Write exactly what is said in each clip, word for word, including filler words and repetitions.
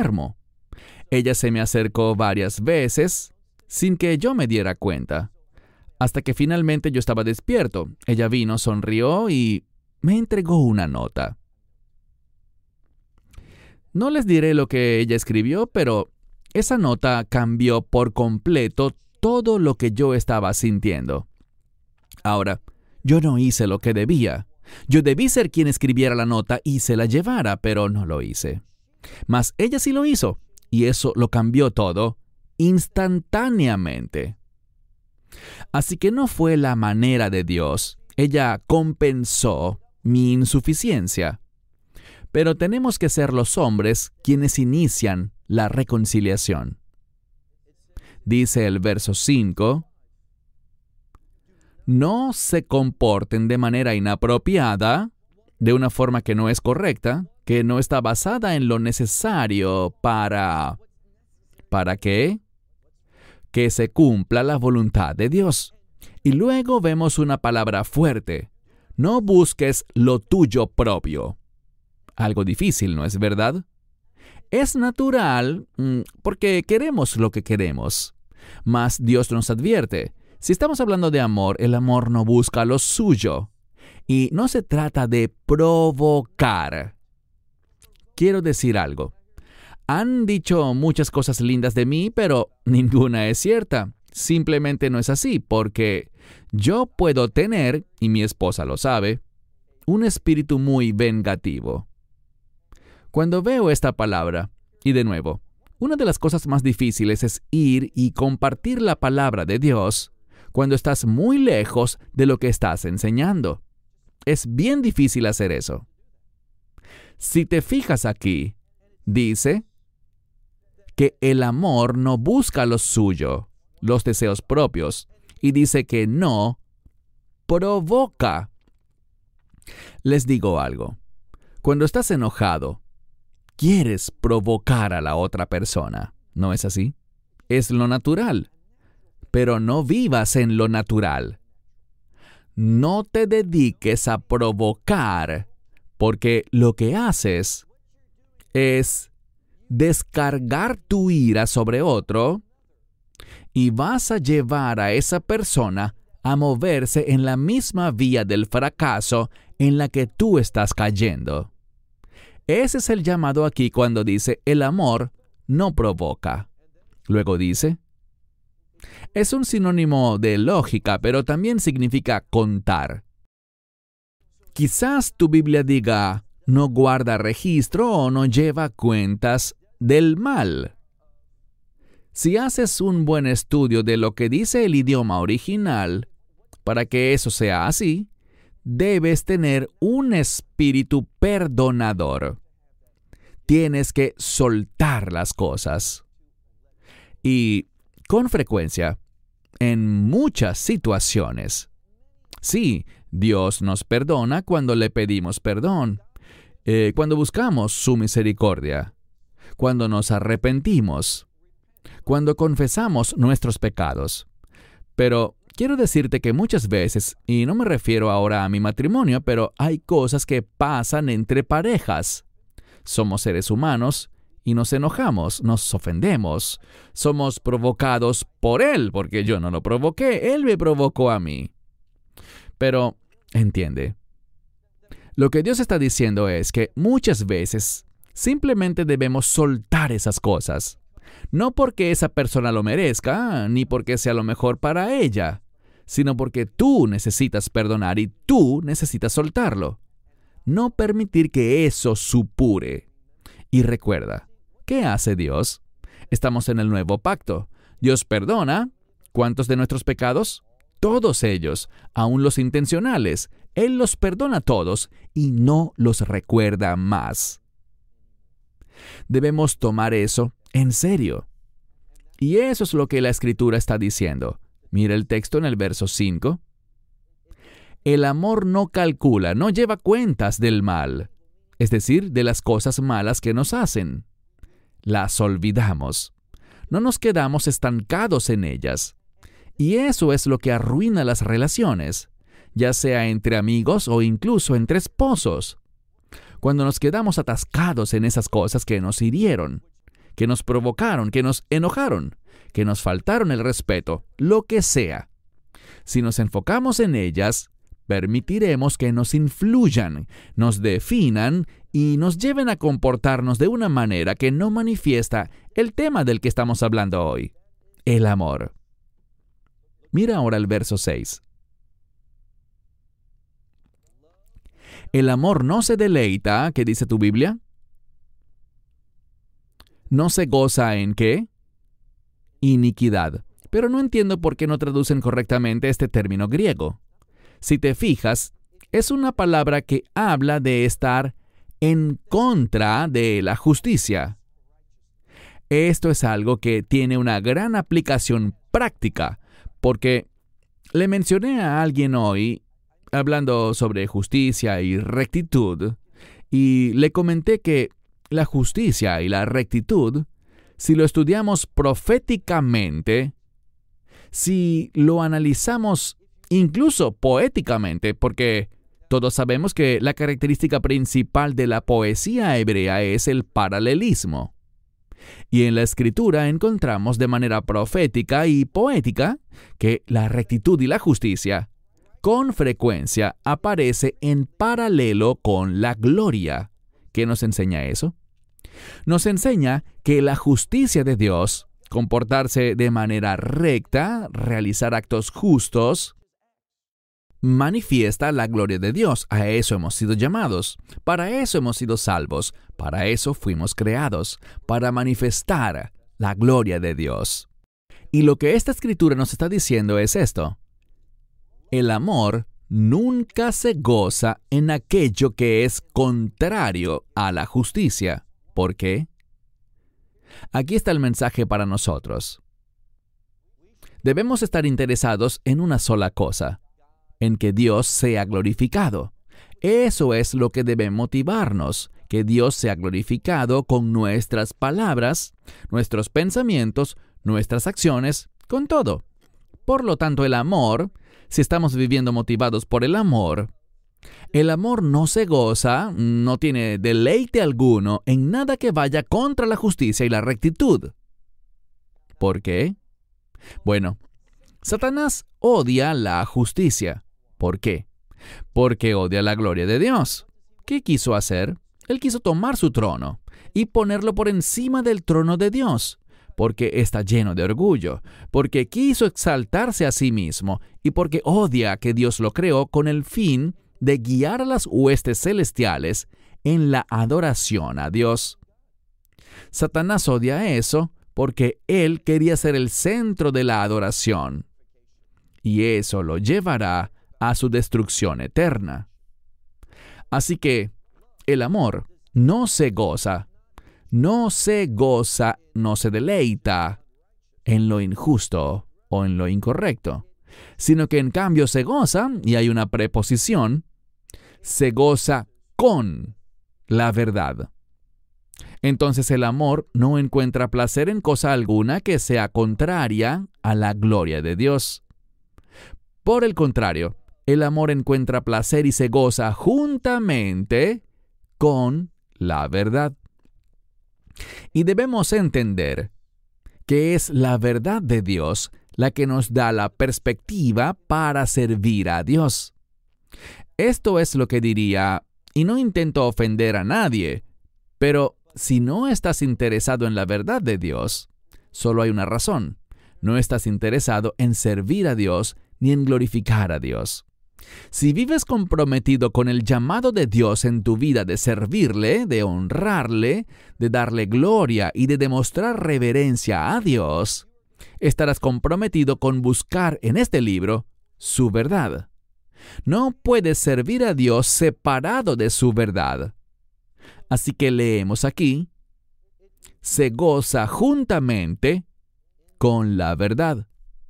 duermo. Ella se me acercó varias veces sin que yo me diera cuenta. Hasta que finalmente yo estaba despierto. Ella vino, sonrió y me entregó una nota. No les diré lo que ella escribió, pero esa nota cambió por completo todo lo que yo estaba sintiendo. Ahora, yo no hice lo que debía. Yo debí ser quien escribiera la nota y se la llevara, pero no lo hice. Mas ella sí lo hizo, y eso lo cambió todo instantáneamente. Así que no fue la manera de Dios. Ella compensó mi insuficiencia. Pero tenemos que ser los hombres quienes inician la reconciliación. Dice el verso cinco, no se comporten de manera inapropiada, de una forma que no es correcta, que no está basada en lo necesario para... ¿Para qué? Que se cumpla la voluntad de Dios. Y luego vemos una palabra fuerte. No busques lo tuyo propio. Algo difícil, ¿no es verdad? Es natural mmm, porque queremos lo que queremos. Mas Dios nos advierte. Si estamos hablando de amor, el amor no busca lo suyo. Y no se trata de provocar. Quiero decir algo. Han dicho muchas cosas lindas de mí, pero ninguna es cierta. Simplemente no es así, porque yo puedo tener, y mi esposa lo sabe, un espíritu muy vengativo. Cuando veo esta palabra, y de nuevo, una de las cosas más difíciles es ir y compartir la palabra de Dios cuando estás muy lejos de lo que estás enseñando. Es bien difícil hacer eso. Si te fijas aquí, dice que el amor no busca lo suyo, los deseos propios, y dice que no provoca. Les digo algo. Cuando estás enojado, quieres provocar a la otra persona, ¿no es así? Es lo natural. Pero no vivas en lo natural. No te dediques a provocar, porque lo que haces es descargar tu ira sobre otro y vas a llevar a esa persona a moverse en la misma vía del fracaso en la que tú estás cayendo. Ese es el llamado aquí cuando dice el amor no provoca. Luego dice, es un sinónimo de lógica, pero también significa contar. Quizás tu Biblia diga, no guarda registro o no lleva cuentas del mal. Si haces un buen estudio de lo que dice el idioma original, para que eso sea así, debes tener un espíritu perdonador. Tienes que soltar las cosas. Y con frecuencia, en muchas situaciones, sí, Dios nos perdona cuando le pedimos perdón, eh, cuando buscamos su misericordia, cuando nos arrepentimos, cuando confesamos nuestros pecados. Pero quiero decirte que muchas veces, y no me refiero ahora a mi matrimonio, pero hay cosas que pasan entre parejas. Somos seres humanos y nos enojamos, nos ofendemos. Somos provocados por él, porque yo no lo provoqué, él me provocó a mí. Pero, entiende, lo que Dios está diciendo es que muchas veces simplemente debemos soltar esas cosas. No porque esa persona lo merezca, ni porque sea lo mejor para ella, sino porque tú necesitas perdonar y tú necesitas soltarlo. No permitir que eso supure. Y recuerda, ¿qué hace Dios? Estamos en el nuevo pacto. Dios perdona. ¿Cuántos de nuestros pecados? Todos ellos, aun los intencionales. Él los perdona todos y no los recuerda más. Debemos tomar eso en serio. Y eso es lo que la Escritura está diciendo. Mira el texto en el verso cinco. El amor no calcula, no lleva cuentas del mal, es decir, de las cosas malas que nos hacen. Las olvidamos. No nos quedamos estancados en ellas. Y eso es lo que arruina las relaciones, ya sea entre amigos o incluso entre esposos. Cuando nos quedamos atascados en esas cosas que nos hirieron, que nos provocaron, que nos enojaron, que nos faltaron el respeto, lo que sea. Si nos enfocamos en ellas, permitiremos que nos influyan, nos definan y nos lleven a comportarnos de una manera que no manifiesta el tema del que estamos hablando hoy, el amor. Mira ahora el verso seis. El amor no se deleita, ¿qué dice tu Biblia? ¿No se goza en qué? Iniquidad. Pero no entiendo por qué no traducen correctamente este término griego. Si te fijas, es una palabra que habla de estar en contra de la justicia. Esto es algo que tiene una gran aplicación práctica, porque le mencioné a alguien hoy, hablando sobre justicia y rectitud, y le comenté que la justicia y la rectitud, si lo estudiamos proféticamente, si lo analizamos incluso poéticamente, porque todos sabemos que la característica principal de la poesía hebrea es el paralelismo. Y en la Escritura encontramos de manera profética y poética que la rectitud y la justicia con frecuencia aparece en paralelo con la gloria. ¿Qué nos enseña eso? Nos enseña que la justicia de Dios, comportarse de manera recta, realizar actos justos, manifiesta la gloria de Dios. A eso hemos sido llamados. Para eso hemos sido salvos. Para eso fuimos creados. Para manifestar la gloria de Dios. Y lo que esta escritura nos está diciendo es esto. El amor nunca se goza en aquello que es contrario a la justicia. ¿Por qué? Aquí está el mensaje para nosotros. Debemos estar interesados en una sola cosa, en que Dios sea glorificado. Eso es lo que debe motivarnos, que Dios sea glorificado con nuestras palabras, nuestros pensamientos, nuestras acciones, con todo. Por lo tanto, el amor, si estamos viviendo motivados por el amor, el amor no se goza, no tiene deleite alguno en nada que vaya contra la justicia y la rectitud. ¿Por qué? Bueno, Satanás odia la justicia. ¿Por qué? Porque odia la gloria de Dios. ¿Qué quiso hacer? Él quiso tomar su trono y ponerlo por encima del trono de Dios, porque está lleno de orgullo, porque quiso exaltarse a sí mismo y porque odia que Dios lo creó con el fin de guiar a las huestes celestiales en la adoración a Dios. Satanás odia eso porque él quería ser el centro de la adoración, y eso lo llevará a su destrucción eterna. Así que el amor no se goza, no se goza, no se deleita en lo injusto o en lo incorrecto, sino que en cambio se goza, y hay una preposición, se goza con la verdad. Entonces el amor no encuentra placer en cosa alguna que sea contraria a la gloria de Dios. Por el contrario, el amor encuentra placer y se goza juntamente con la verdad. Y debemos entender que es la verdad de Dios la que nos da la perspectiva para servir a Dios. Esto es lo que diría, y no intento ofender a nadie, pero si no estás interesado en la verdad de Dios, solo hay una razón. No estás interesado en servir a Dios ni en glorificar a Dios. Si vives comprometido con el llamado de Dios en tu vida de servirle, de honrarle, de darle gloria y de demostrar reverencia a Dios, estarás comprometido con buscar en este libro su verdad. No puedes servir a Dios separado de su verdad. Así que leemos aquí, se goza juntamente con la verdad.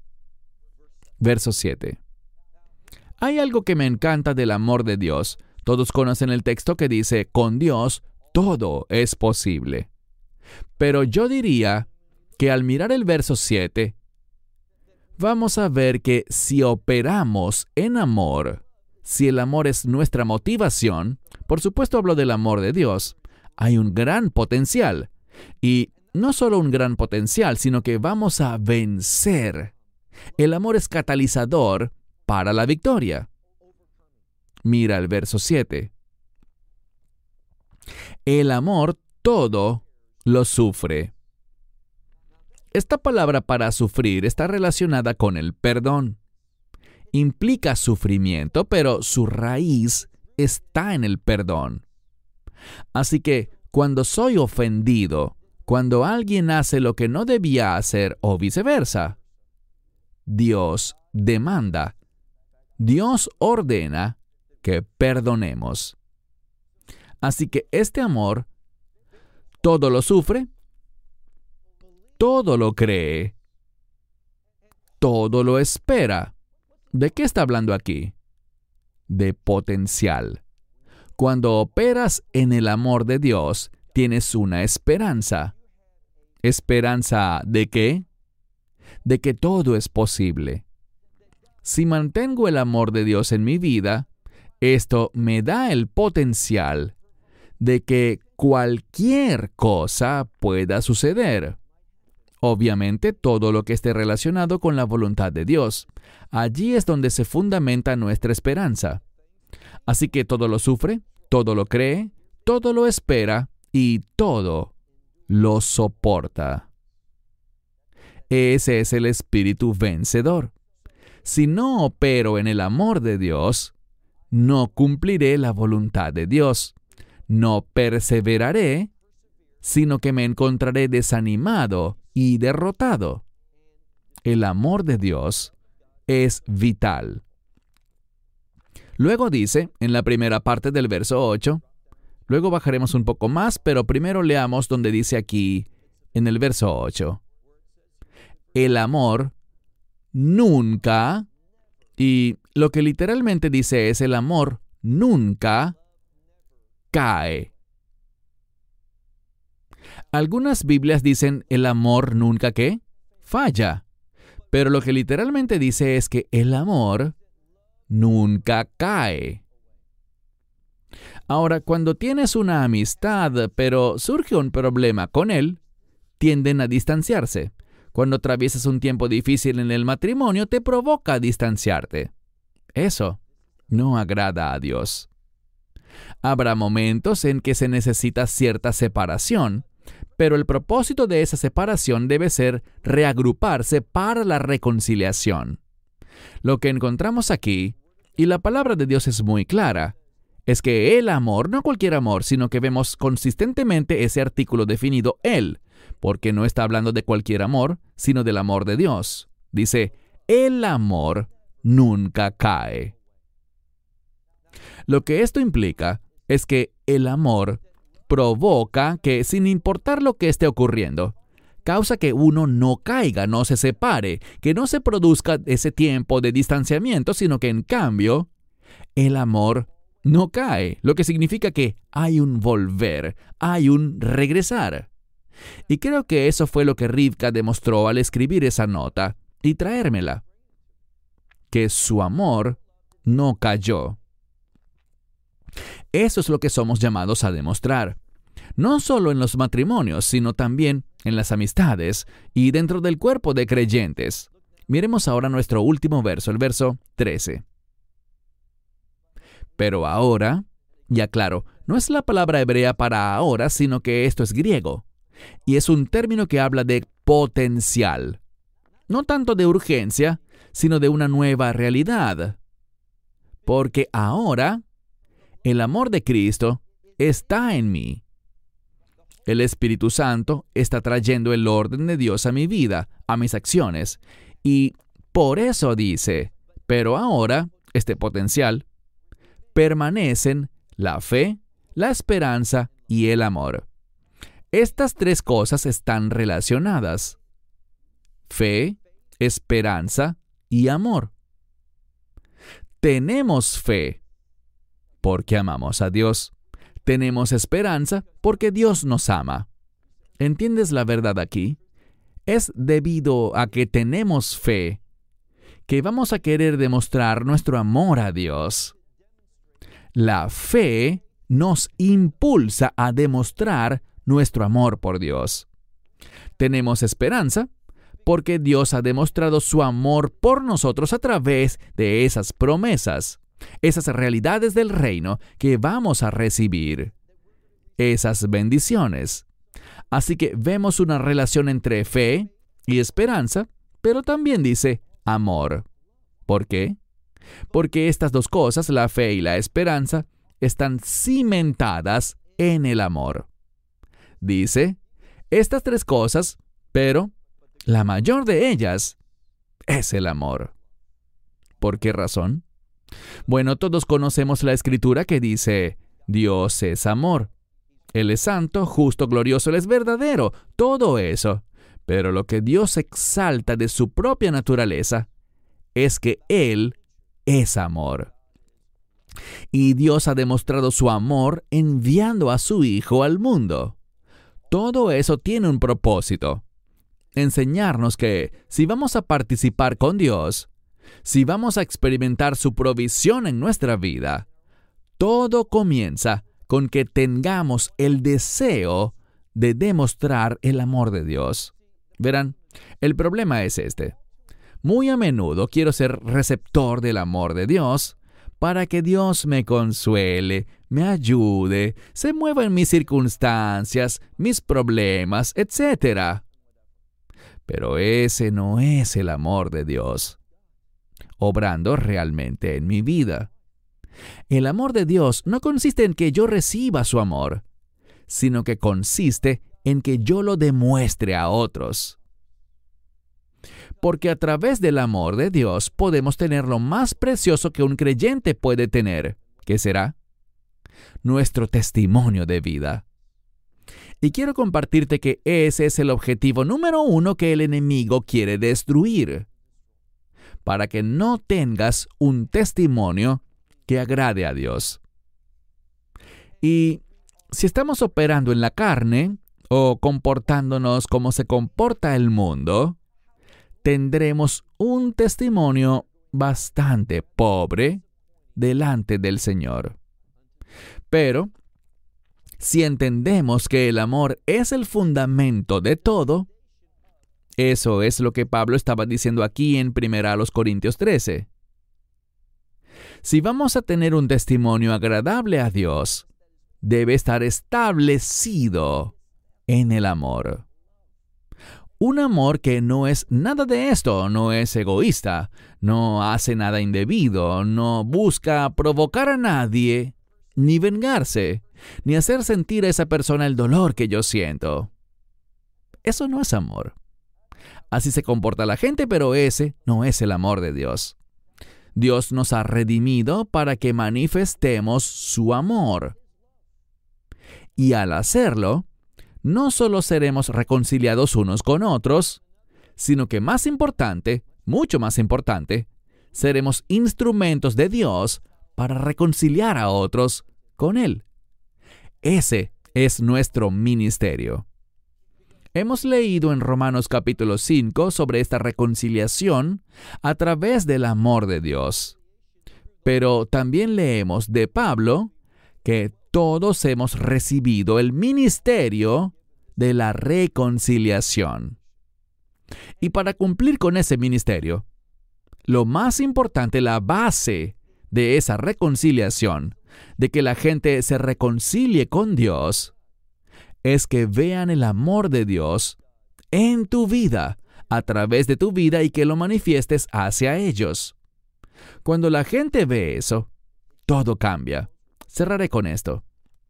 Verso siete. Hay algo que me encanta del amor de Dios. Todos conocen el texto que dice, con Dios todo es posible. Pero yo diría que al mirar el verso siete, vamos a ver que si operamos en amor, si el amor es nuestra motivación, por supuesto hablo del amor de Dios, hay un gran potencial. Y no solo un gran potencial, sino que vamos a vencer. El amor es catalizador para la victoria. Mira el verso siete. El amor todo lo sufre. Esta palabra para sufrir está relacionada con el perdón. Implica sufrimiento, pero su raíz está en el perdón. Así que cuando soy ofendido, cuando alguien hace lo que no debía hacer o viceversa, Dios demanda, Dios ordena que perdonemos. Así que este amor todo lo sufre, todo lo cree, todo lo espera. ¿De qué está hablando aquí? De potencial. Cuando operas en el amor de Dios, tienes una esperanza. ¿Esperanza de qué? De que todo es posible. Si mantengo el amor de Dios en mi vida, esto me da el potencial de que cualquier cosa pueda suceder. Obviamente, todo lo que esté relacionado con la voluntad de Dios. Allí es donde se fundamenta nuestra esperanza. Así que todo lo sufre, todo lo cree, todo lo espera y todo lo soporta. Ese es el espíritu vencedor. Si no opero en el amor de Dios, no cumpliré la voluntad de Dios. No perseveraré, sino que me encontraré desanimado y derrotado. El amor de Dios es vital. Luego dice, en la primera parte del verso ocho, luego bajaremos un poco más, pero primero leamos donde dice aquí, en el verso ocho. El amor nunca, y lo que literalmente dice es el amor nunca cae. Algunas Biblias dicen el amor nunca ¿qué? Falla. Pero lo que literalmente dice es que el amor nunca cae. Ahora, cuando tienes una amistad, pero surge un problema con él, tienden a distanciarse. Cuando atraviesas un tiempo difícil en el matrimonio, te provoca distanciarte. Eso no agrada a Dios. Habrá momentos en que se necesita cierta separación, pero el propósito de esa separación debe ser reagruparse para la reconciliación. Lo que encontramos aquí, y la palabra de Dios es muy clara, es que el amor, no cualquier amor, sino que vemos consistentemente ese artículo definido él, porque no está hablando de cualquier amor, sino del amor de Dios. Dice, el amor nunca cae. Lo que esto implica es que el amor provoca que, sin importar lo que esté ocurriendo, causa que uno no caiga, no se separe, que no se produzca ese tiempo de distanciamiento, sino que en cambio, el amor no cae, lo que significa que hay un volver, hay un regresar. Y creo que eso fue lo que Rivka demostró al escribir esa nota y traérmela, que su amor no cayó. Eso es lo que somos llamados a demostrar, no solo en los matrimonios, sino también en las amistades y dentro del cuerpo de creyentes. Miremos ahora nuestro último verso, el verso trece. Pero ahora, ya claro, no es la palabra hebrea para ahora, sino que esto es griego, y es un término que habla de potencial, no tanto de urgencia, sino de una nueva realidad. Porque ahora, el amor de Cristo está en mí. El Espíritu Santo está trayendo el orden de Dios a mi vida, a mis acciones. Y por eso dice, pero ahora, este potencial, permanecen la fe, la esperanza y el amor. Estas tres cosas están relacionadas. Fe, esperanza y amor. Tenemos fe porque amamos a Dios. Tenemos esperanza porque Dios nos ama. ¿Entiendes la verdad aquí? Es debido a que tenemos fe que vamos a querer demostrar nuestro amor a Dios. La fe nos impulsa a demostrar nuestro amor por Dios. Tenemos esperanza porque Dios ha demostrado su amor por nosotros a través de esas promesas, esas realidades del reino que vamos a recibir, esas bendiciones. Así que vemos una relación entre fe y esperanza, pero también dice amor. ¿Por qué? Porque estas dos cosas, la fe y la esperanza, están cimentadas en el amor. Dice, estas tres cosas, pero la mayor de ellas es el amor. ¿Por qué razón? Bueno, todos conocemos la escritura que dice, Dios es amor. Él es santo, justo, glorioso, Él es verdadero, todo eso. Pero lo que Dios exalta de su propia naturaleza es que Él es amor. Y Dios ha demostrado su amor enviando a su Hijo al mundo. Todo eso tiene un propósito. Enseñarnos que si vamos a participar con Dios, si vamos a experimentar su provisión en nuestra vida, todo comienza con que tengamos el deseo de demostrar el amor de Dios. Verán, el problema es este. Muy a menudo quiero ser receptor del amor de Dios para que Dios me consuele, me ayude, se mueva en mis circunstancias, mis problemas, etcétera. Pero ese no es el amor de Dios, obrando realmente en mi vida. El amor de Dios no consiste en que yo reciba su amor, sino que consiste en que yo lo demuestre a otros. Porque a través del amor de Dios podemos tener lo más precioso que un creyente puede tener. ¿Qué será? Nuestro testimonio de vida. Y quiero compartirte que ese es el objetivo número uno que el enemigo quiere destruir. Para que no tengas un testimonio que agrade a Dios. Y si estamos operando en la carne o comportándonos como se comporta el mundo, tendremos un testimonio bastante pobre delante del Señor. Pero, si entendemos que el amor es el fundamento de todo, eso es lo que Pablo estaba diciendo aquí en primera Corintios trece. Si vamos a tener un testimonio agradable a Dios, debe estar establecido en el amor. Un amor que no es nada de esto, no es egoísta, no hace nada indebido, no busca provocar a nadie, ni vengarse, ni hacer sentir a esa persona el dolor que yo siento. Eso no es amor. Así se comporta la gente, pero ese no es el amor de Dios. Dios nos ha redimido para que manifestemos su amor. Y al hacerlo, no solo seremos reconciliados unos con otros, sino que más importante, mucho más importante, seremos instrumentos de Dios para reconciliar a otros con Él. Ese es nuestro ministerio. Hemos leído en Romanos capítulo cinco sobre esta reconciliación a través del amor de Dios. Pero también leemos de Pablo que todos hemos recibido el ministerio de la reconciliación. Y para cumplir con ese ministerio, lo más importante, la base de esa reconciliación, de que la gente se reconcilie con Dios, es que vean el amor de Dios en tu vida, a través de tu vida y que lo manifiestes hacia ellos. Cuando la gente ve eso, todo cambia. Cerraré con esto.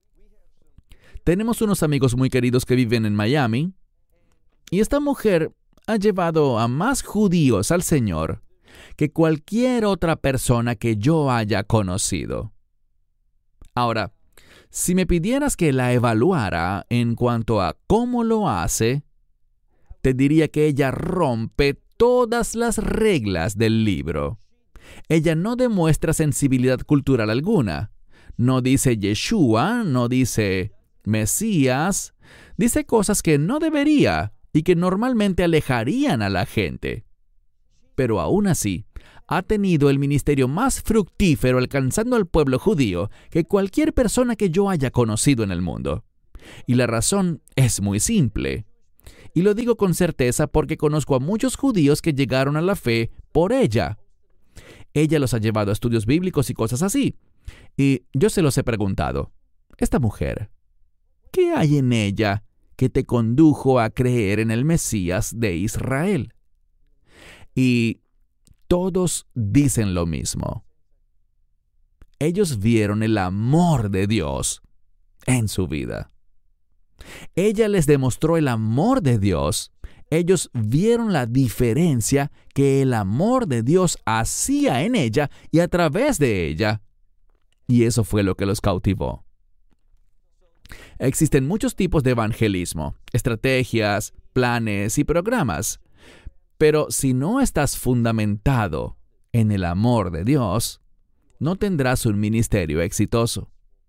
Tenemos unos amigos muy queridos que viven en Miami, y esta mujer ha llevado a más judíos al Señor que cualquier otra persona que yo haya conocido. Ahora, si me pidieras que la evaluara en cuanto a cómo lo hace, te diría que ella rompe todas las reglas del libro. Ella no demuestra sensibilidad cultural alguna. No dice Yeshua, no dice Mesías, dice cosas que no debería y que normalmente alejarían a la gente. Pero aún así, ha tenido el ministerio más fructífero alcanzando al pueblo judío que cualquier persona que yo haya conocido en el mundo. Y la razón es muy simple. Y lo digo con certeza porque conozco a muchos judíos que llegaron a la fe por ella. Ella los ha llevado a estudios bíblicos y cosas así. Y yo se los he preguntado, esta mujer, ¿qué hay en ella que te condujo a creer en el Mesías de Israel? Y todos dicen lo mismo. Ellos vieron el amor de Dios en su vida. Ella les demostró el amor de Dios. Ellos vieron la diferencia que el amor de Dios hacía en ella y a través de ella. Y eso fue lo que los cautivó. Existen muchos tipos de evangelismo, estrategias, planes y programas. Pero si no estás fundamentado en el amor de Dios, no tendrás un ministerio exitoso.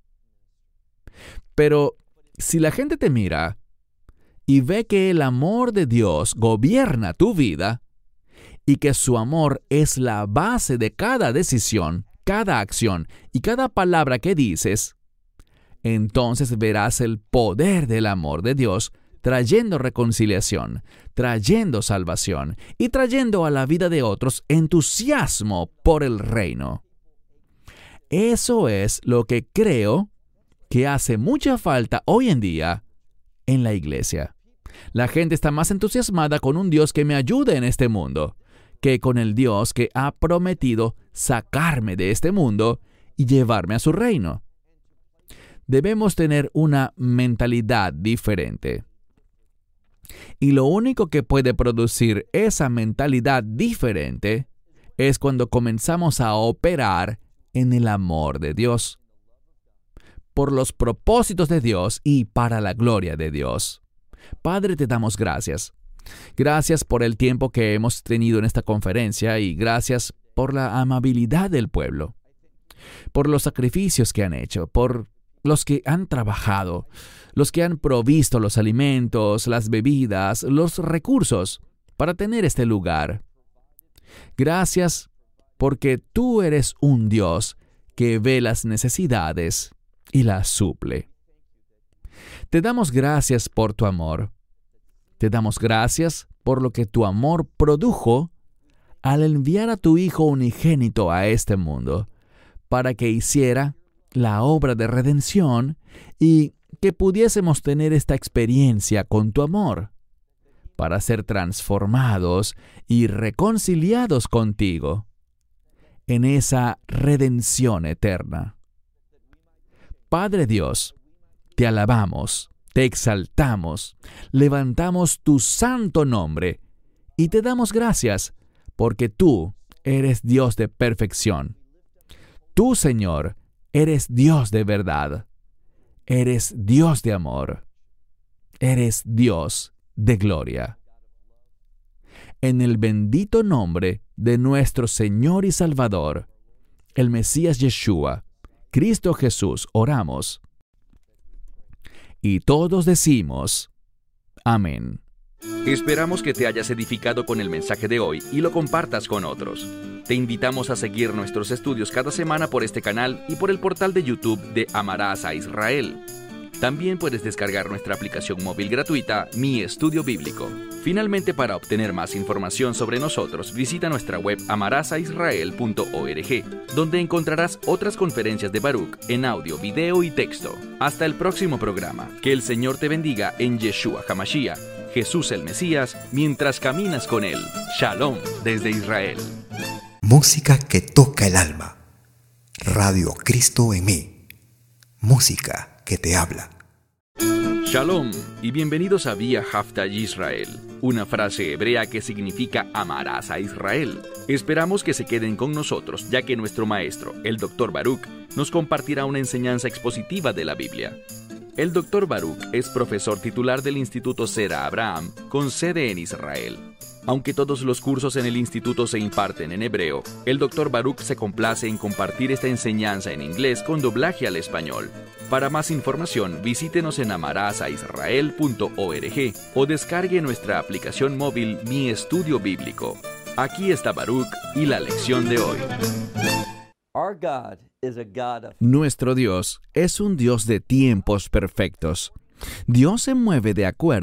Pero si la gente te mira y ve que el amor de Dios gobierna tu vida y que su amor es la base de cada decisión, cada acción y cada palabra que dices, entonces verás el poder del amor de Dios trayendo reconciliación, trayendo salvación y trayendo a la vida de otros entusiasmo por el reino. Eso es lo que creo que hace mucha falta hoy en día en la iglesia. La gente está más entusiasmada con un Dios que me ayude en este mundo que con el Dios que ha prometido sacarme de este mundo y llevarme a su reino. Debemos tener una mentalidad diferente. Y lo único que puede producir esa mentalidad diferente es cuando comenzamos a operar en el amor de Dios, por los propósitos de Dios y para la gloria de Dios. Padre, te damos gracias. Gracias por el tiempo que hemos tenido en esta conferencia y gracias por la amabilidad del pueblo, por los sacrificios que han hecho, por los que han trabajado, los que han provisto los alimentos, las bebidas, los recursos para tener este lugar. Gracias porque tú eres un Dios que ve las necesidades y las suple. Te damos gracias por tu amor. Te damos gracias por lo que tu amor produjo al enviar a tu Hijo unigénito a este mundo, para que hiciera la obra de redención y que pudiésemos tener esta experiencia con tu amor, para ser transformados y reconciliados contigo en esa redención eterna. Padre Dios, te alabamos, te exaltamos, levantamos tu santo nombre y te damos gracias porque tú eres Dios de perfección. Tú, Señor, eres Dios de verdad. Eres Dios de amor. Eres Dios de gloria. En el bendito nombre de nuestro Señor y Salvador, el Mesías Yeshua, Cristo Jesús, oramos. Y todos decimos, amén. Esperamos que te hayas edificado con el mensaje de hoy y lo compartas con otros. Te invitamos a seguir nuestros estudios cada semana por este canal y por el portal de YouTube de Amarás a Israel. También puedes descargar nuestra aplicación móvil gratuita, Mi Estudio Bíblico. Finalmente, para obtener más información sobre nosotros, visita nuestra web amarás a israel punto org, donde encontrarás otras conferencias de Baruch en audio, video y texto. Hasta el próximo programa. Que el Señor te bendiga en Yeshua HaMashiach, Jesús el Mesías, mientras caminas con Él. Shalom desde Israel. Música que toca el alma. Radio Cristo en mí. Música que te habla. Shalom y bienvenidos a Vía Hafta Yisrael, una frase hebrea que significa amarás a Israel. Esperamos que se queden con nosotros, ya que nuestro maestro, el doctor Baruch, nos compartirá una enseñanza expositiva de la Biblia. El doctor Baruch es profesor titular del Instituto Sera Abraham, con sede en Israel. Aunque todos los cursos en el instituto se imparten en hebreo, el doctor Baruch se complace en compartir esta enseñanza en inglés con doblaje al español. Para más información, visítenos en amarás a israel punto org o descargue nuestra aplicación móvil Mi Estudio Bíblico. Aquí está Baruch y la lección de hoy. Nuestro Dios es un Dios de tiempos perfectos. Dios se mueve de acuerdo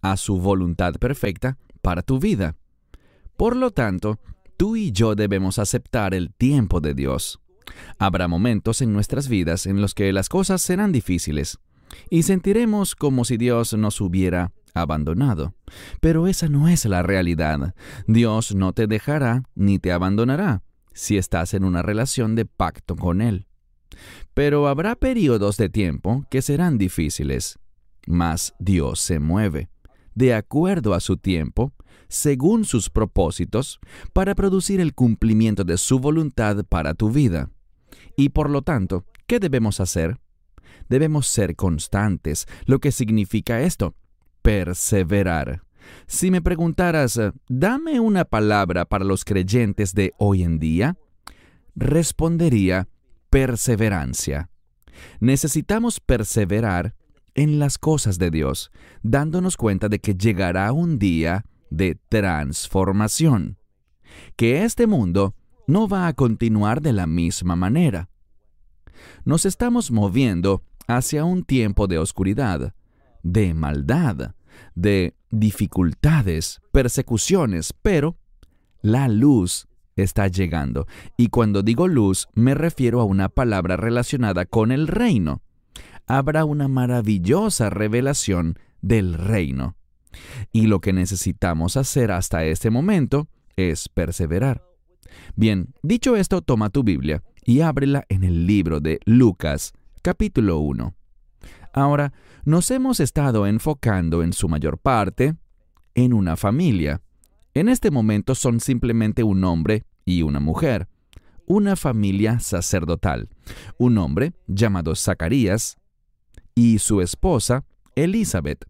a su voluntad perfecta para tu vida. Por lo tanto, tú y yo debemos aceptar el tiempo de Dios. Habrá momentos en nuestras vidas en los que las cosas serán difíciles y sentiremos como si Dios nos hubiera abandonado. Pero esa no es la realidad. Dios no te dejará ni te abandonará si estás en una relación de pacto con Él. Pero habrá periodos de tiempo que serán difíciles, mas Dios se mueve de acuerdo a su tiempo, según sus propósitos, para producir el cumplimiento de su voluntad para tu vida. Y por lo tanto, ¿qué debemos hacer? Debemos ser constantes. ¿Lo que significa esto? Perseverar. Si me preguntaras, dame una palabra para los creyentes de hoy en día, respondería perseverancia. Necesitamos perseverar en las cosas de Dios, dándonos cuenta de que llegará un día de transformación, que este mundo no va a continuar de la misma manera. Nos estamos moviendo hacia un tiempo de oscuridad, de maldad, de dificultades, persecuciones, pero la luz está llegando. Y cuando digo luz, me refiero a una palabra relacionada con el reino. Habrá una maravillosa revelación del reino. Y lo que necesitamos hacer hasta este momento es perseverar. Bien, dicho esto, toma tu Biblia y ábrela en el libro de Lucas, capítulo uno. Ahora, nos hemos estado enfocando en su mayor parte en una familia. En este momento son simplemente un hombre y una mujer, una familia sacerdotal, un hombre llamado Zacarías y su esposa Elizabeth.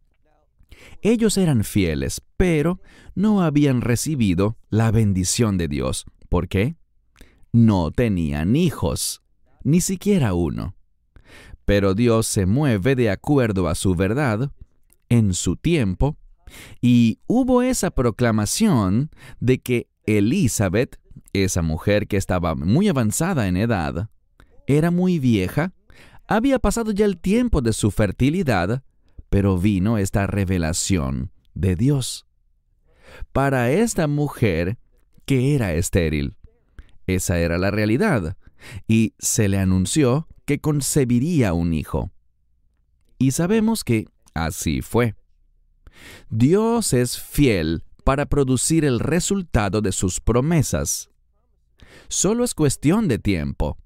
Ellos eran fieles, pero no habían recibido la bendición de Dios. ¿Por qué? No tenían hijos, ni siquiera uno. Pero Dios se mueve de acuerdo a su verdad, en su tiempo, y hubo esa proclamación de que Elizabeth, esa mujer que estaba muy avanzada en edad, era muy vieja, había pasado ya el tiempo de su fertilidad, pero vino esta revelación de Dios. Para esta mujer que era estéril, esa era la realidad, y se le anunció que concebiría un hijo. Y sabemos que así fue. Dios es fiel para producir el resultado de sus promesas. Solo es cuestión de tiempo.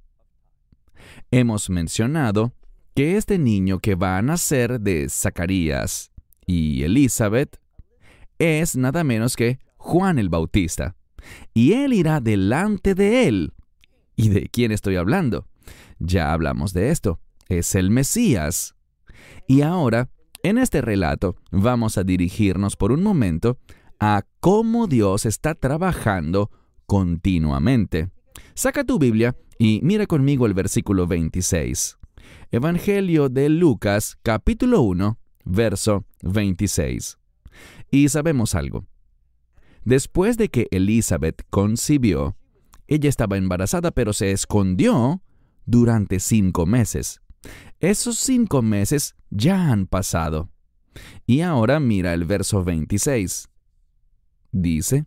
Hemos mencionado que este niño que va a nacer de Zacarías y Elizabeth es nada menos que Juan el Bautista, y él irá delante de él. ¿Y de quién estoy hablando? Ya hablamos de esto. Es el Mesías. Y ahora, en este relato, vamos a dirigirnos por un momento a cómo Dios está trabajando continuamente. Saca tu Biblia y mira conmigo el versículo veintiséis. Evangelio de Lucas, capítulo uno, verso veintiséis. Y sabemos algo. Después de que Elizabeth concibió, ella estaba embarazada, pero se escondió durante cinco meses. Esos cinco meses ya han pasado. Y ahora mira el verso veintiséis. Dice: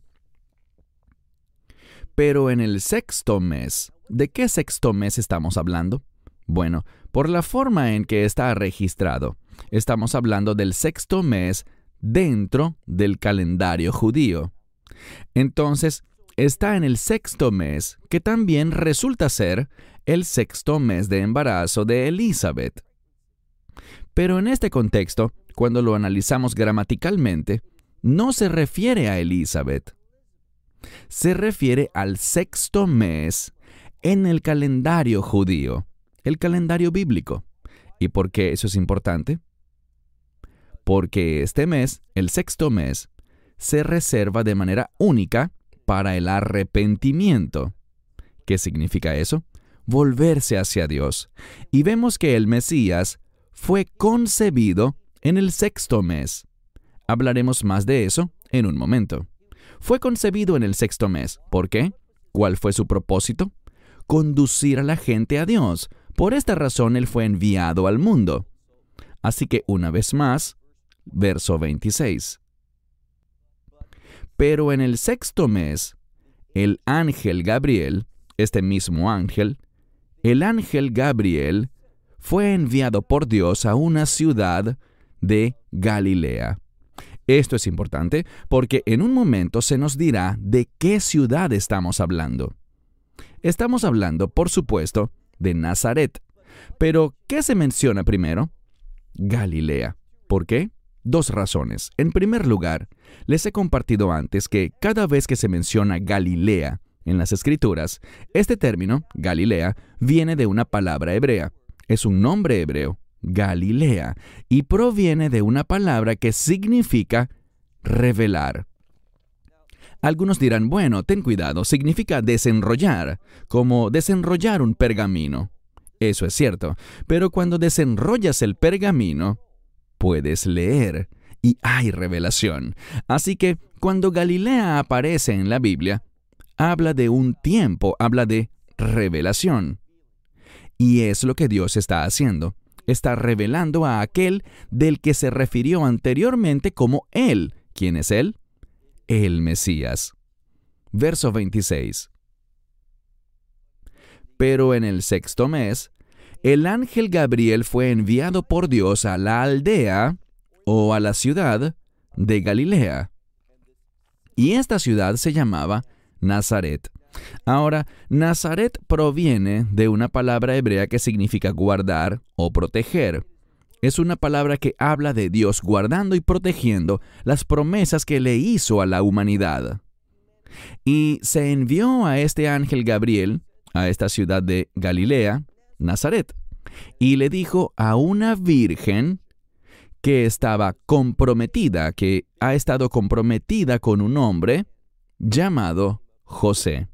pero en el sexto mes, ¿de qué sexto mes estamos hablando? Bueno, por la forma en que está registrado, estamos hablando del sexto mes dentro del calendario judío. Entonces, está en el sexto mes, que también resulta ser el sexto mes de embarazo de Elizabeth. Pero en este contexto, cuando lo analizamos gramaticalmente, no se refiere a Elizabeth. Se refiere al sexto mes en el calendario judío, el calendario bíblico. ¿Y por qué eso es importante? Porque este mes, el sexto mes, se reserva de manera única para el arrepentimiento. ¿Qué significa eso? Volverse hacia Dios. Y vemos que el Mesías fue concebido en el sexto mes. Hablaremos más de eso en un momento. Fue concebido en el sexto mes. ¿Por qué? ¿Cuál fue su propósito? Conducir a la gente a Dios. Por esta razón Él fue enviado al mundo. Así que, una vez más, verso veintiséis. Pero en el sexto mes, el ángel Gabriel, este mismo ángel, el ángel Gabriel fue enviado por Dios a una ciudad de Galilea. Esto es importante porque en un momento se nos dirá de qué ciudad estamos hablando. Estamos hablando, por supuesto, de Nazaret. Pero, ¿qué se menciona primero? Galilea. ¿Por qué? Dos razones. En primer lugar, les he compartido antes que cada vez que se menciona Galilea en las Escrituras, este término, Galilea, viene de una palabra hebrea. Es un nombre hebreo, Galilea, y proviene de una palabra que significa revelar. Algunos dirán, bueno, ten cuidado, significa desenrollar, como desenrollar un pergamino. Eso es cierto, pero cuando desenrollas el pergamino, puedes leer y hay revelación. Así que cuando Galilea aparece en la Biblia, habla de un tiempo, habla de revelación. Y es lo que Dios está haciendo. Está revelando a aquel del que se refirió anteriormente como Él. ¿Quién es Él? El Mesías. Verso veintiséis. Pero en el sexto mes, el ángel Gabriel fue enviado por Dios a la aldea o a la ciudad de Galilea. Y esta ciudad se llamaba Nazaret. Ahora, Nazaret proviene de una palabra hebrea que significa guardar o proteger. Es una palabra que habla de Dios guardando y protegiendo las promesas que le hizo a la humanidad. Y se envió a este ángel Gabriel a esta ciudad de Galilea, Nazaret, y le dijo a una virgen que estaba comprometida, que ha estado comprometida con un hombre llamado José.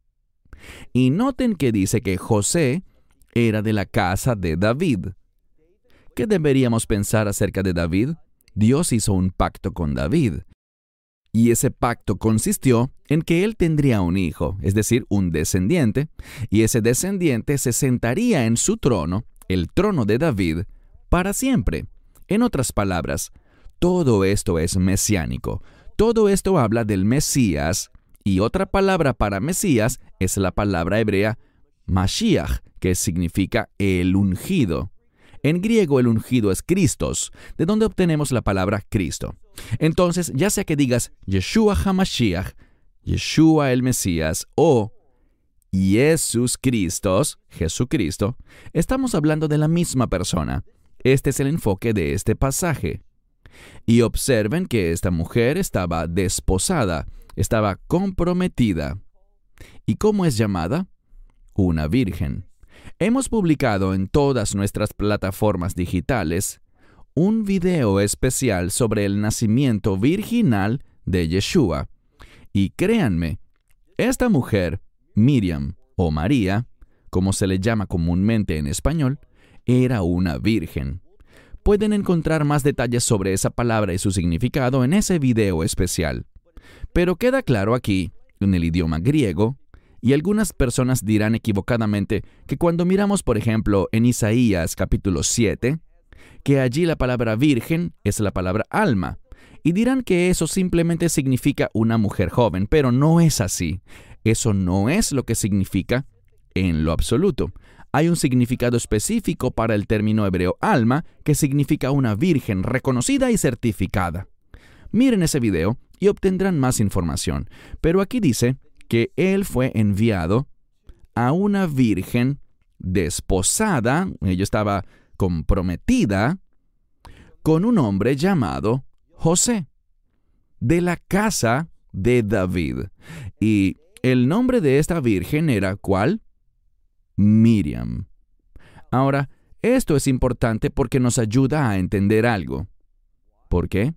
Y noten que dice que José era de la casa de David. ¿Qué deberíamos pensar acerca de David? Dios hizo un pacto con David. Y ese pacto consistió en que él tendría un hijo, es decir, un descendiente, y ese descendiente se sentaría en su trono, el trono de David, para siempre. En otras palabras, todo esto es mesiánico. Todo esto habla del Mesías, y otra palabra para Mesías es la palabra hebrea Mashiach, que significa el ungido. En griego el ungido es Christos, de donde obtenemos la palabra Cristo. Entonces, ya sea que digas Yeshua HaMashiach, Yeshua el Mesías, o Jesús Christos, Jesucristo, estamos hablando de la misma persona. Este es el enfoque de este pasaje. Y observen que esta mujer estaba desposada, estaba comprometida. ¿Y cómo es llamada? Una virgen. Hemos publicado en todas nuestras plataformas digitales un video especial sobre el nacimiento virginal de Yeshua. Y créanme, esta mujer, Miriam o María, como se le llama comúnmente en español, era una virgen. Pueden encontrar más detalles sobre esa palabra y su significado en ese video especial. Pero queda claro aquí, en el idioma griego, y algunas personas dirán equivocadamente que cuando miramos, por ejemplo, en Isaías capítulo siete, que allí la palabra virgen es la palabra alma, y dirán que eso simplemente significa una mujer joven, pero no es así. Eso no es lo que significa en lo absoluto. Hay un significado específico para el término hebreo alma, que significa una virgen reconocida y certificada. Miren ese video y obtendrán más información, pero aquí dice que él fue enviado a una virgen desposada, ella estaba comprometida, con un hombre llamado José, de la casa de David. Y el nombre de esta virgen era, ¿cuál? Miriam. Ahora, esto es importante porque nos ayuda a entender algo. ¿Por qué?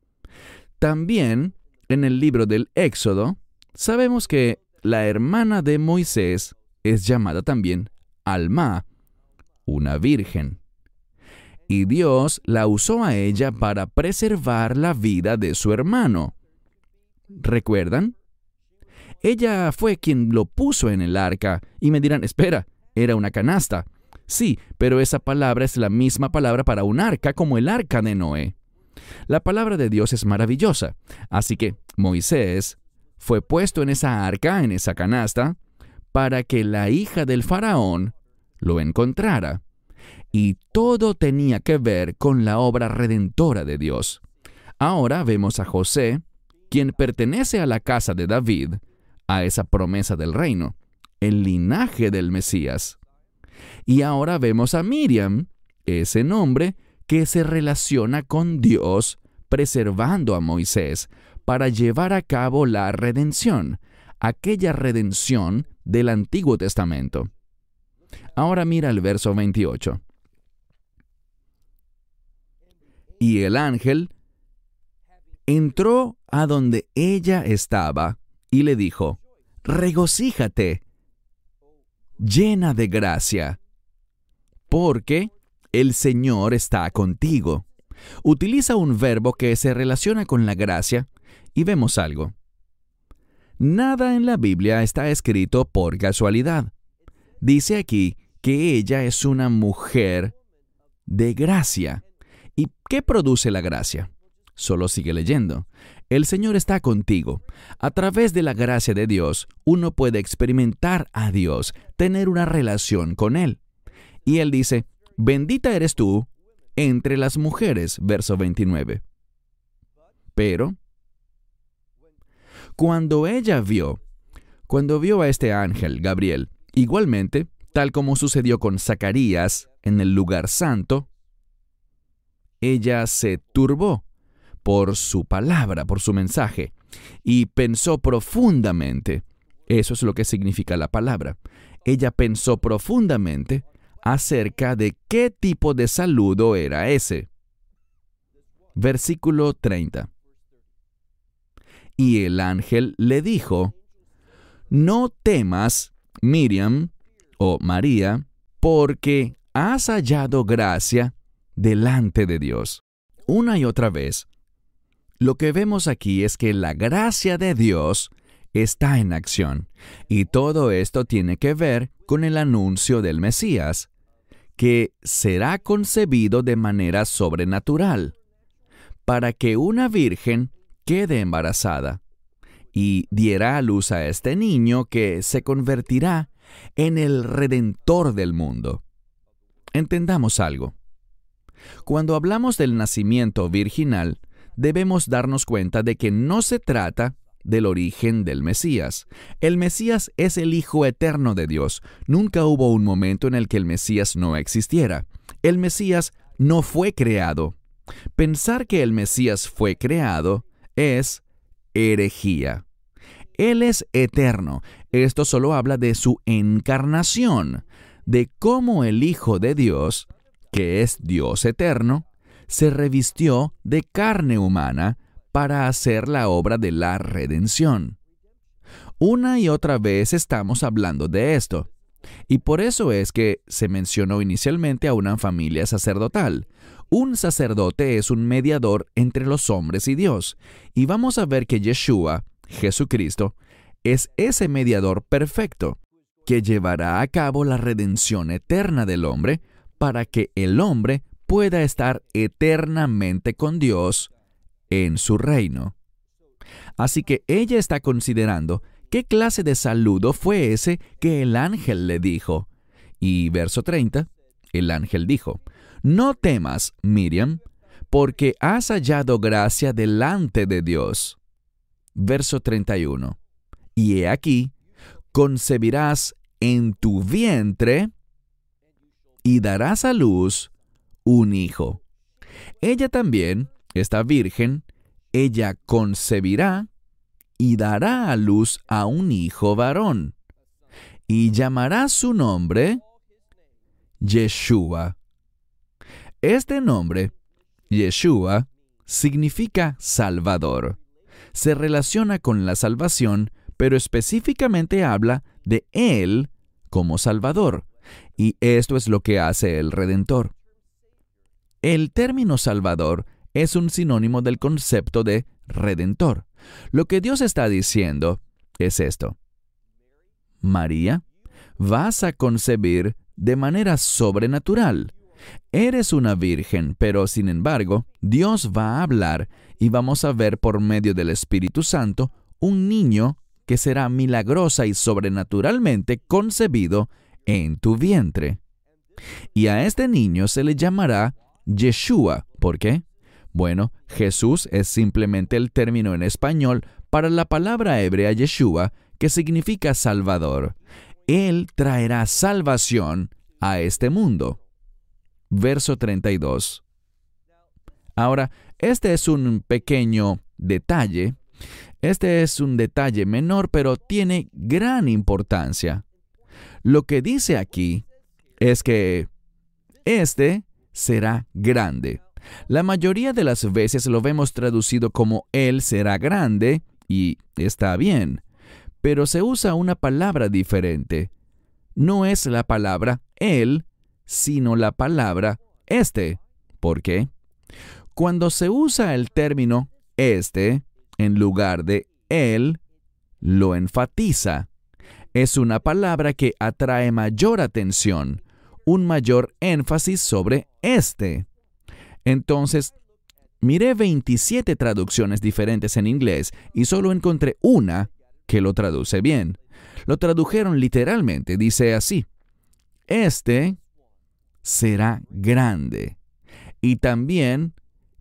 También, en el libro del Éxodo, sabemos que la hermana de Moisés es llamada también Alma, una virgen. Y Dios la usó a ella para preservar la vida de su hermano. ¿Recuerdan? Ella fue quien lo puso en el arca y me dirán, espera, era una canasta. Sí, pero esa palabra es la misma palabra para un arca como el arca de Noé. La palabra de Dios es maravillosa. Así que Moisés fue puesto en esa arca, en esa canasta, para que la hija del faraón lo encontrara. Y todo tenía que ver con la obra redentora de Dios. Ahora vemos a José, quien pertenece a la casa de David, a esa promesa del reino, el linaje del Mesías. Y ahora vemos a Miriam, ese nombre que se relaciona con Dios, preservando a Moisés para llevar a cabo la redención, aquella redención del Antiguo Testamento. Ahora mira el verso veintiocho. Y el ángel entró a donde ella estaba y le dijo: regocíjate, llena de gracia, porque el Señor está contigo. Utiliza un verbo que se relaciona con la gracia y vemos algo. Nada en la Biblia está escrito por casualidad. Dice aquí que ella es una mujer de gracia. ¿Y qué produce la gracia? Solo sigue leyendo. El Señor está contigo. A través de la gracia de Dios, uno puede experimentar a Dios, tener una relación con Él. Y Él dice: bendita eres tú entre las mujeres, verso veintinueve. Pero, cuando ella vio, cuando vio a este ángel, Gabriel, igualmente, tal como sucedió con Zacarías en el lugar santo, ella se turbó por su palabra, por su mensaje, y pensó profundamente. Eso es lo que significa la palabra. Ella pensó profundamente acerca de qué tipo de saludo era ese. Versículo treinta. Y el ángel le dijo: no temas, Miriam, o María, porque has hallado gracia delante de Dios. Una y otra vez, lo que vemos aquí es que la gracia de Dios está en acción, y todo esto tiene que ver con el anuncio del Mesías, que será concebido de manera sobrenatural, para que una virgen quede embarazada y diera a luz a este niño que se convertirá en el Redentor del mundo. Entendamos algo. Cuando hablamos del nacimiento virginal, debemos darnos cuenta de que no se trata del origen del Mesías. El Mesías es el Hijo eterno de Dios. Nunca hubo un momento en el que el Mesías no existiera. El Mesías no fue creado. Pensar que el Mesías fue creado es herejía. Él es eterno. Esto solo habla de su encarnación, de cómo el Hijo de Dios, que es Dios eterno, se revistió de carne humana para hacer la obra de la redención. Una y otra vez estamos hablando de esto, y por eso es que se mencionó inicialmente a una familia sacerdotal. Un sacerdote es un mediador entre los hombres y Dios, y vamos a ver que Yeshua, Jesucristo, es ese mediador perfecto, que llevará a cabo la redención eterna del hombre para que el hombre pueda estar eternamente con Dios en su reino. Así que ella está considerando qué clase de saludo fue ese que el ángel le dijo. Y verso treinta, el ángel dijo: no temas, Miriam, porque has hallado gracia delante de Dios. Verso treinta y uno, y he aquí, concebirás en tu vientre y darás a luz un hijo. Ella también, esta virgen, ella concebirá y dará a luz a un hijo varón, y llamará su nombre Yeshua. Este nombre, Yeshua, significa Salvador. Se relaciona con la salvación, pero específicamente habla de Él como Salvador, y esto es lo que hace el Redentor. El término Salvador es un sinónimo del concepto de Redentor. Lo que Dios está diciendo es esto: María, vas a concebir de manera sobrenatural, Eres una virgen, pero sin embargo, Dios va a hablar y vamos a ver por medio del Espíritu Santo un niño que será milagrosa y sobrenaturalmente concebido en tu vientre. Y a este niño se le llamará Yeshua. ¿Por qué? Bueno, Jesús es simplemente el término en español para la palabra hebrea Yeshua, que significa Salvador. Él traerá salvación a este mundo. Verso treinta y dos. Ahora, este es un pequeño detalle. Este es un detalle menor, pero tiene gran importancia. Lo que dice aquí es que este será grande. La mayoría de las veces lo vemos traducido como Él será grande, y está bien, pero se usa una palabra diferente. No es la palabra Él, sino la palabra este. ¿Por qué? Cuando se usa el término este en lugar de Él, lo enfatiza. Es una palabra que atrae mayor atención, un mayor énfasis sobre este. Entonces, miré veintisiete traducciones diferentes en inglés y solo encontré una que lo traduce bien. Lo tradujeron literalmente, dice así: Este será grande y también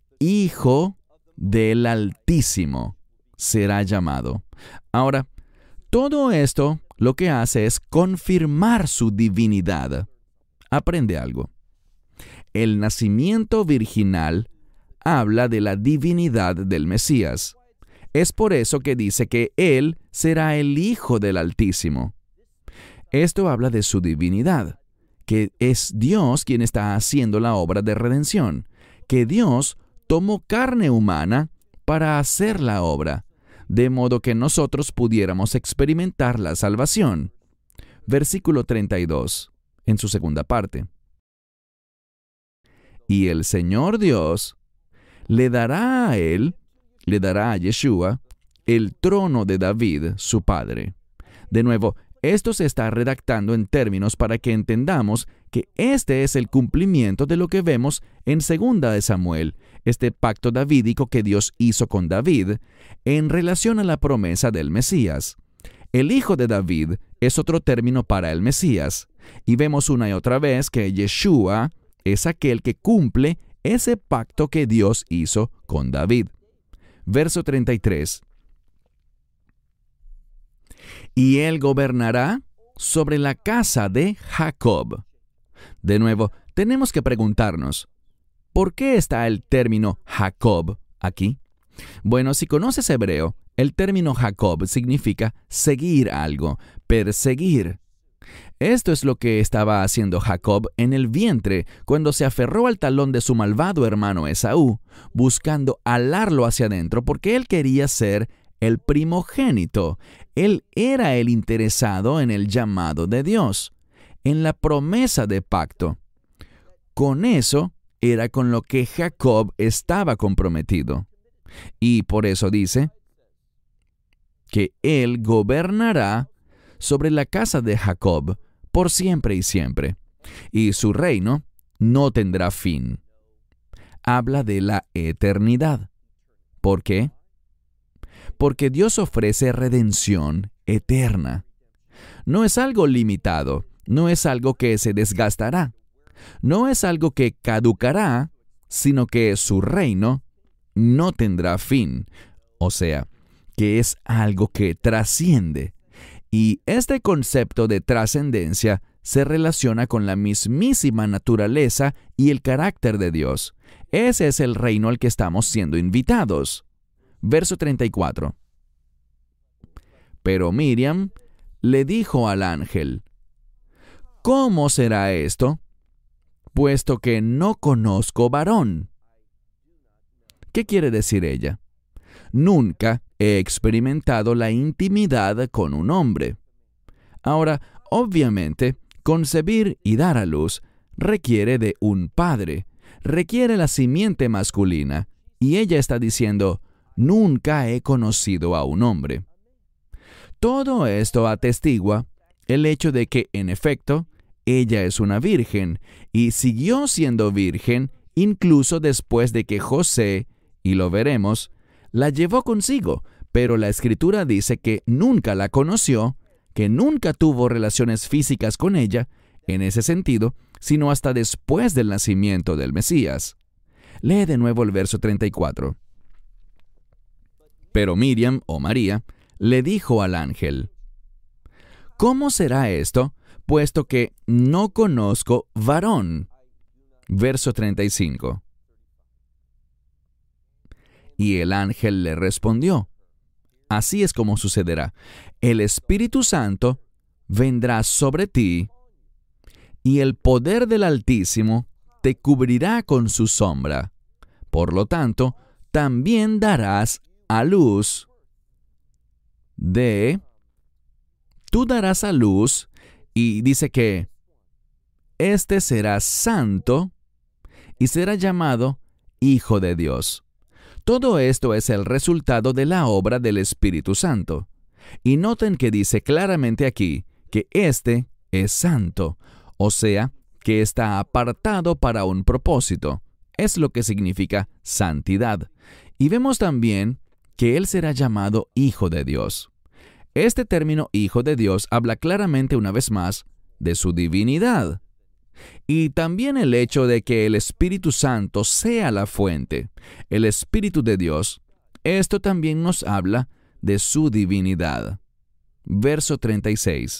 Hijo del Altísimo será llamado. Ahora, todo esto lo que hace es confirmar su divinidad. Aprende algo. El nacimiento virginal habla de la divinidad del Mesías. Es por eso que dice que Él será el Hijo del Altísimo. Esto habla de su divinidad, que es Dios quien está haciendo la obra de redención, que Dios tomó carne humana para hacer la obra, de modo que nosotros pudiéramos experimentar la salvación. Versículo treinta y dos, en su segunda parte. Y el Señor Dios le dará a él, le dará a Yeshua, el trono de David, su padre. De nuevo, esto se está redactando en términos para que entendamos que este es el cumplimiento de lo que vemos en segunda de Samuel, este pacto davídico que Dios hizo con David en relación a la promesa del Mesías. El hijo de David es otro término para el Mesías, y vemos una y otra vez que Yeshua es aquel que cumple ese pacto que Dios hizo con David. Verso treinta y tres. Y él gobernará sobre la casa de Jacob. De nuevo, tenemos que preguntarnos, ¿por qué está el término Jacob aquí? Bueno, si conoces hebreo, el término Jacob significa seguir algo, perseguir. Esto es lo que estaba haciendo Jacob en el vientre cuando se aferró al talón de su malvado hermano Esaú, buscando alarlo hacia adentro porque él quería ser el primogénito. Él era el interesado en el llamado de Dios, en la promesa de pacto. Con eso era con lo que Jacob estaba comprometido. Y por eso dice que él gobernará sobre la casa de Jacob por siempre y siempre, y su reino no tendrá fin. Habla de la eternidad. ¿Por qué? Porque Dios ofrece redención eterna. No es algo limitado, no es algo que se desgastará, no es algo que caducará, sino que su reino no tendrá fin, o sea, que es algo que trasciende. Y este concepto de trascendencia se relaciona con la mismísima naturaleza y el carácter de Dios. Ese es el reino al que estamos siendo invitados. Verso treinta y cuatro. Pero Miriam le dijo al ángel: ¿Cómo será esto, puesto que no conozco varón? ¿Qué quiere decir ella? Nunca he experimentado la intimidad con un hombre. Ahora, obviamente, concebir y dar a luz requiere de un padre, requiere la simiente masculina, y ella está diciendo: nunca he conocido a un hombre. Todo esto atestigua el hecho de que, en efecto, ella es una virgen, y siguió siendo virgen incluso después de que José, y lo veremos, la llevó consigo, pero la Escritura dice que nunca la conoció, que nunca tuvo relaciones físicas con ella, en ese sentido, sino hasta después del nacimiento del Mesías. Lee de nuevo el verso treinta y cuatro. Pero Miriam, o María, le dijo al ángel: ¿Cómo será esto, puesto que no conozco varón? Verso treinta y cinco. Y el ángel le respondió: Así es como sucederá. El Espíritu Santo vendrá sobre ti, y el poder del Altísimo te cubrirá con su sombra. Por lo tanto, también darás a luz de... Tú darás a luz, y dice que este será santo y será llamado Hijo de Dios. Todo esto es el resultado de la obra del Espíritu Santo. Y noten que dice claramente aquí que este es santo, o sea, que está apartado para un propósito. Es lo que significa santidad. Y vemos también que él será llamado Hijo de Dios. Este término Hijo de Dios habla claramente una vez más de su divinidad. Y también el hecho de que el Espíritu Santo sea la fuente, el Espíritu de Dios, esto también nos habla de su divinidad. Verso treinta y seis.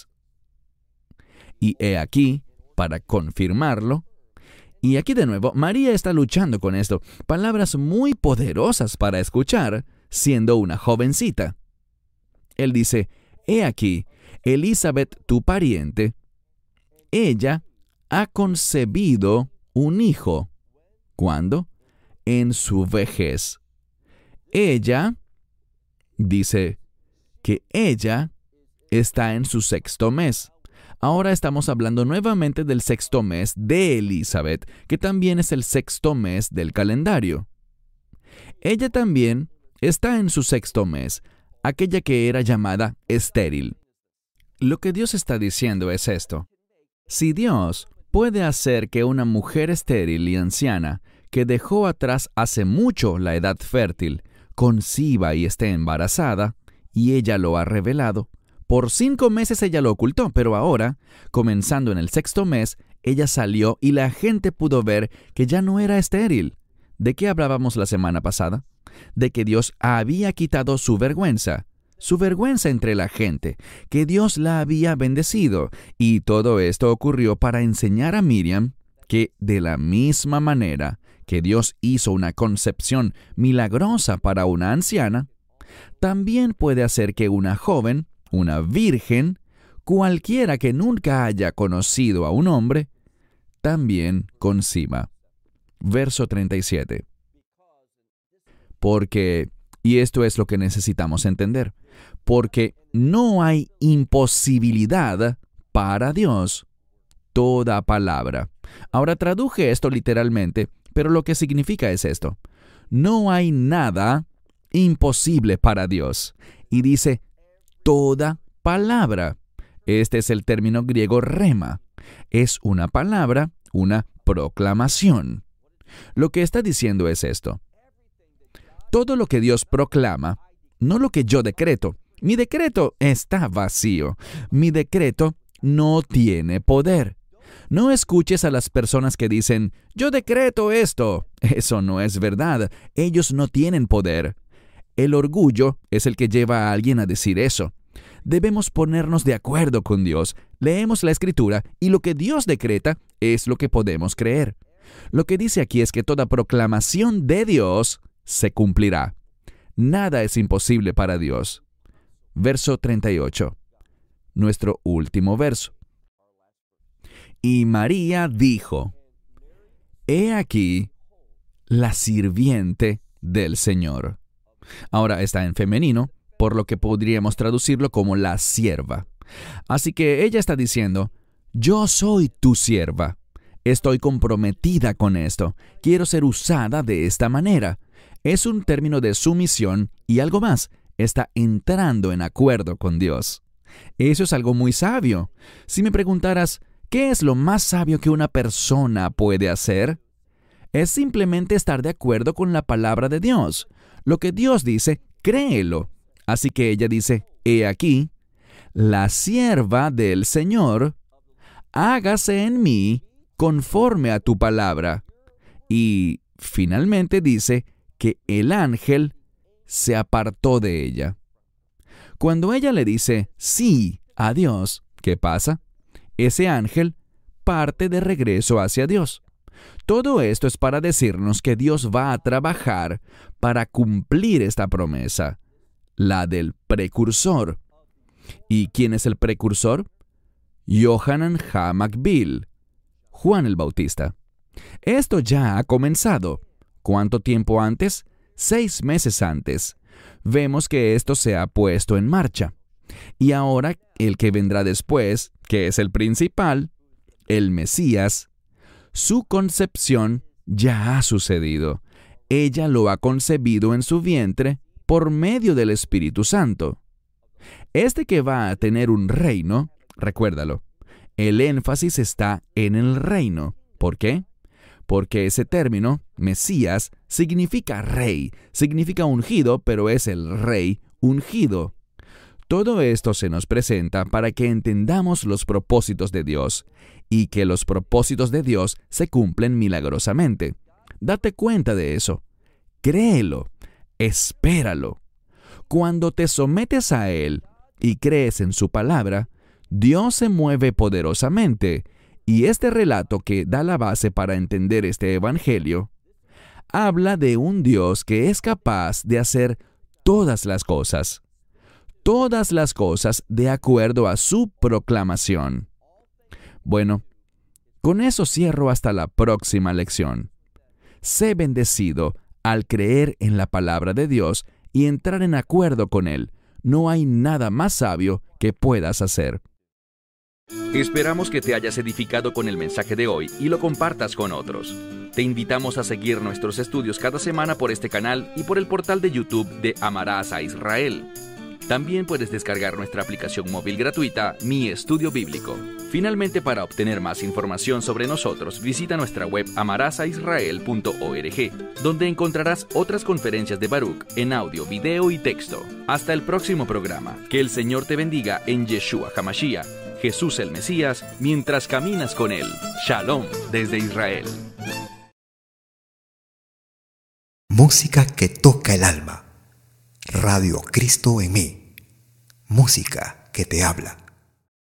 Y he aquí, para confirmarlo, y aquí de nuevo, María está luchando con esto, palabras muy poderosas para escuchar, siendo una jovencita. Él dice: he aquí, Elizabeth, tu pariente, ella ha concebido un hijo. ¿Cuándo? En su vejez. Ella, dice que ella está en su sexto mes. Ahora estamos hablando nuevamente del sexto mes de Elizabeth, que también es el sexto mes del calendario. Ella también está en su sexto mes, aquella que era llamada estéril. Lo que Dios está diciendo es esto: si Dios puede hacer que una mujer estéril y anciana, que dejó atrás hace mucho la edad fértil, conciba y esté embarazada, y ella lo ha revelado, por cinco meses ella lo ocultó, pero ahora, comenzando en el sexto mes, ella salió y la gente pudo ver que ya no era estéril. ¿De qué hablábamos la semana pasada? De que Dios había quitado su vergüenza, su vergüenza entre la gente, que Dios la había bendecido, y todo esto ocurrió para enseñar a Miriam que de la misma manera que Dios hizo una concepción milagrosa para una anciana, también puede hacer que una joven, una virgen, cualquiera que nunca haya conocido a un hombre, también conciba. Verso treinta y siete. Porque, y esto es lo que necesitamos entender, porque no hay imposibilidad para Dios. Toda palabra. Ahora traduje esto literalmente, pero lo que significa es esto: no hay nada imposible para Dios. Y dice toda palabra. Este es el término griego rema. Es una palabra, una proclamación. Lo que está diciendo es esto: todo lo que Dios proclama, no lo que yo decreto. Mi decreto está vacío. Mi decreto no tiene poder. No escuches a las personas que dicen: yo decreto esto. Eso no es verdad. Ellos no tienen poder. El orgullo es el que lleva a alguien a decir eso. Debemos ponernos de acuerdo con Dios. Leemos la Escritura y lo que Dios decreta es lo que podemos creer. Lo que dice aquí es que toda proclamación de Dios se cumplirá. Nada es imposible para Dios. Verso treinta y ocho. Nuestro último verso. Y María dijo: he aquí la sirviente del Señor. Ahora está en femenino, por lo que podríamos traducirlo como la sierva. Así que ella está diciendo: yo soy tu sierva. Estoy comprometida con esto. Quiero ser usada de esta manera. Es un término de sumisión y algo más. Está entrando en acuerdo con Dios. Eso es algo muy sabio. Si me preguntaras, ¿Qué es lo más sabio que una persona puede hacer? Es simplemente estar de acuerdo con la palabra de Dios. Lo que Dios dice, créelo. Así que ella dice, he aquí, la sierva del Señor, hágase en mí conforme a tu palabra. Y finalmente dice que el ángel se apartó de ella. Cuando ella le dice sí a Dios, ¿qué pasa? Ese ángel parte de regreso hacia Dios. Todo esto es para decirnos que Dios va a trabajar para cumplir esta promesa, la del precursor. ¿Y quién es el precursor? Yohanan HaMakbil, Juan el Bautista. Esto ya ha comenzado. ¿Cuánto tiempo antes? Seis meses antes. Vemos que esto se ha puesto en marcha. Y ahora el que vendrá después, que es el principal, el Mesías, su concepción ya ha sucedido. Ella lo ha concebido en su vientre por medio del Espíritu Santo. Este que va a tener un reino, recuérdalo, el énfasis está en el reino. ¿Por qué? Porque ese término, Mesías, significa rey, significa ungido, pero es el rey ungido. Todo esto se nos presenta para que entendamos los propósitos de Dios y que los propósitos de Dios se cumplen milagrosamente. Date cuenta de eso. Créelo. Espéralo. Cuando te sometes a Él y crees en su palabra, Dios se mueve poderosamente. Y este relato que da la base para entender este evangelio, habla de un Dios que es capaz de hacer todas las cosas. Todas las cosas de acuerdo a su proclamación. Bueno, con eso cierro hasta la próxima lección. Sé bendecido al creer en la palabra de Dios y entrar en acuerdo con Él. No hay nada más sabio que puedas hacer. Esperamos que te hayas edificado con el mensaje de hoy y lo compartas con otros. Te invitamos a seguir nuestros estudios cada semana por este canal y por el portal de YouTube de Amarás a Israel. También puedes descargar nuestra aplicación móvil gratuita, Mi Estudio Bíblico. Finalmente, para obtener más información sobre nosotros, visita nuestra web amarás a israel punto org, donde encontrarás otras conferencias de Baruch en audio, video y texto. Hasta el próximo programa. Que el Señor te bendiga en Yeshua HaMashiach, Jesús el Mesías, mientras caminas con Él. Shalom desde Israel. Música que toca el alma. Radio Cristo en mí. Música que te habla.